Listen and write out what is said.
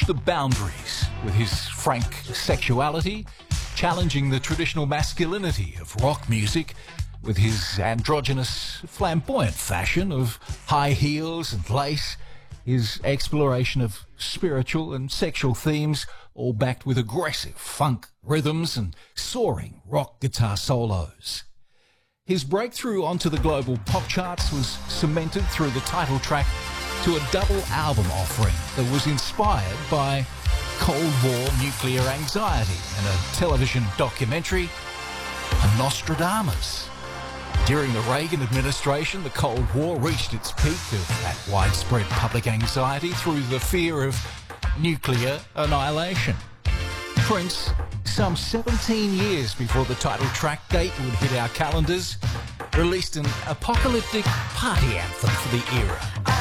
pushed the boundaries with his frank sexuality, challenging the traditional masculinity of rock music with his androgynous, flamboyant fashion of high heels and lace, his exploration of spiritual and sexual themes, all backed with aggressive funk rhythms and soaring rock guitar solos. His breakthrough onto the global pop charts was cemented through the title track to a double album offering that was inspired by Cold War nuclear anxiety and a television documentary, Nostradamus. During the Reagan administration, the Cold War reached its peak of that widespread public anxiety through the fear of nuclear annihilation. Prince, some 17 years before the title track date would hit our calendars, released an apocalyptic party anthem for the era.